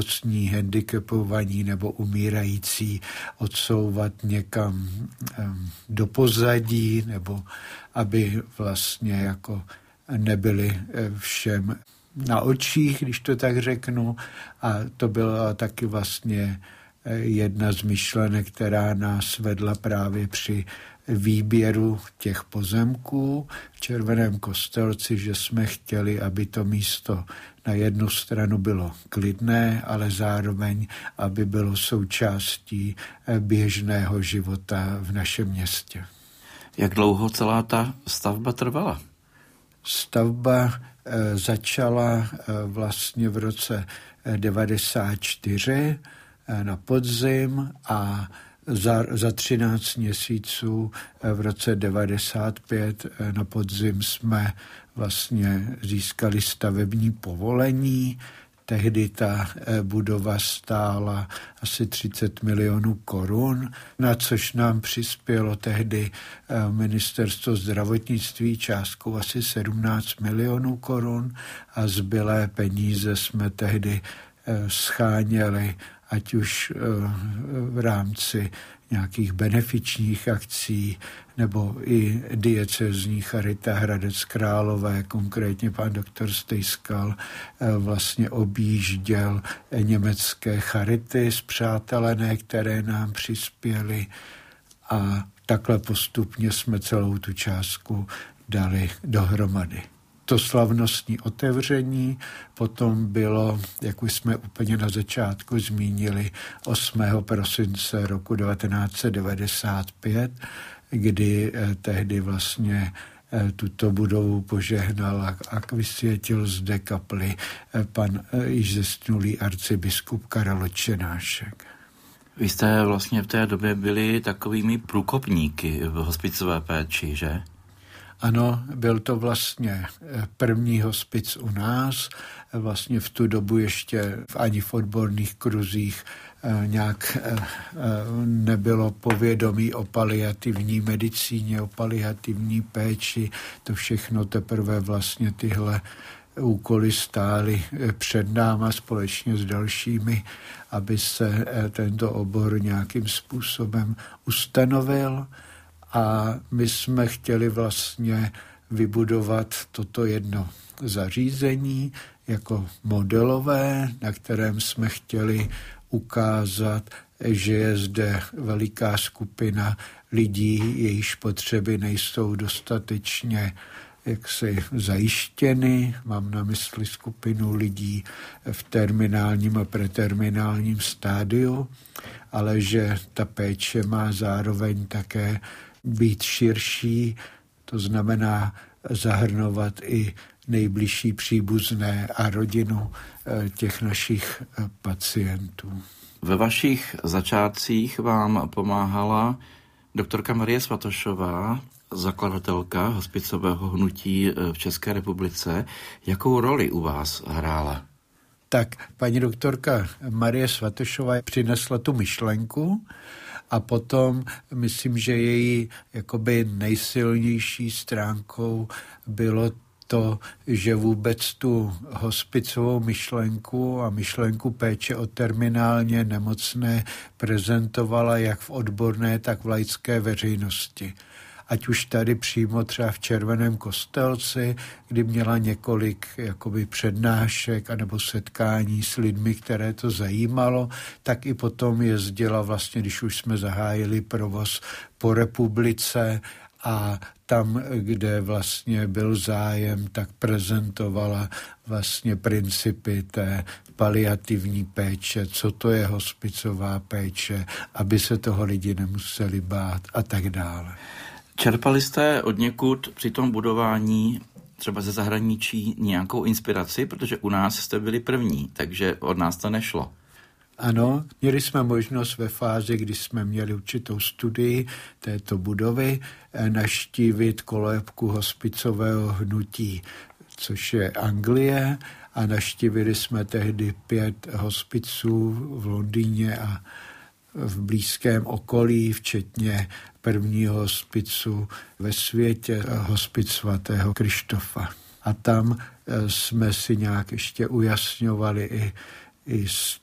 nemocní, handicapovaní nebo umírající odsouvat někam do pozadí, nebo aby vlastně jako nebyli všem na očích, když to tak řeknu. A to byla taky vlastně jedna z myšlenek, která nás vedla právě při výběru těch pozemků v Červeném Kostelci, že jsme chtěli, aby to místo na jednu stranu bylo klidné, ale zároveň, aby bylo součástí běžného života v našem městě. Jak dlouho celá ta stavba trvala? Stavba začala vlastně v roce 94 na podzim a za 13 měsíců v roce 95 na podzim jsme vlastně získali stavební povolení. Tehdy ta budova stála asi 30 milionů korun, na což nám přispělo tehdy ministerstvo zdravotnictví částkou asi 17 milionů korun a zbylé peníze jsme tehdy scháněli, ať už v rámci nějakých benefičních akcí, nebo i diecézní charita Hradec Králové, konkrétně pan doktor Stejskal vlastně objížděl německé charity spřátelené, které nám přispěly a takhle postupně jsme celou tu částku dali dohromady. To slavnostní otevření potom bylo, jak už jsme úplně na začátku zmínili, 8. prosince roku 1995, kdy tehdy vlastně tuto budovu požehnal a vysvětil zde kapli pan již zesnulý arcibiskup Karel Čenášek. Vy jste vlastně v té době byli takovými průkopníky v hospicové péči, že? Ano, byl to vlastně první hospic u nás. Vlastně v tu dobu ještě ani v odborných kruzích nějak nebylo povědomí o paliativní medicíně, o paliativní péči. To všechno teprve vlastně tyhle úkoly stály před náma společně s dalšími, aby se tento obor nějakým způsobem ustanovil. A my jsme chtěli vlastně vybudovat toto jedno zařízení jako modelové, na kterém jsme chtěli ukázat, že je zde veliká skupina lidí, jejichž potřeby nejsou dostatečně jaksi zajištěny. Mám na mysli skupinu lidí v terminálním a preterminálním stádiu, ale že ta péče má zároveň také být širší, to znamená zahrnovat i nejbližší příbuzné a rodinu těch našich pacientů. Ve vašich začátcích vám pomáhala doktorka Marie Svatošová, zakladatelka hospicového hnutí v České republice. Jakou roli u vás hrála? Tak paní doktorka Marie Svatošová přinesla tu myšlenku a potom myslím, že její jakoby nejsilnější stránkou bylo to, že vůbec tu hospicovou myšlenku a myšlenku péče o terminálně nemocné prezentovala jak v odborné, tak v laické veřejnosti. Ať už tady přímo třeba v Červeném Kostelci, kdy měla několik jakoby přednášek anebo setkání s lidmi, které to zajímalo, tak i potom jezdila vlastně, když už jsme zahájili provoz po republice a tam, kde vlastně byl zájem, tak prezentovala vlastně principy té paliativní péče, co to je hospicová péče, aby se toho lidi nemuseli bát a tak dále. Čerpali jste odněkud při tom budování třeba ze zahraničí nějakou inspiraci, protože u nás jste byli první, takže od nás to nešlo. Ano, měli jsme možnost ve fázi, kdy jsme měli určitou studii této budovy, navštívit kolébku hospicového hnutí, což je Anglie, a navštívili jsme tehdy 5 hospiců v Londýně a v blízkém okolí, včetně prvního hospicu ve světě, hospic svatého Krištofa. A tam jsme si nějak ještě ujasňovali i